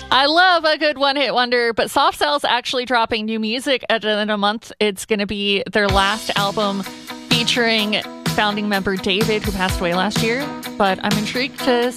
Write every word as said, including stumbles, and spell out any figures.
I love a good one-hit wonder, but Soft Cell's actually dropping new music at the end of the month. It's going to be their last album featuring founding member David, who passed away last year. But I'm intrigued to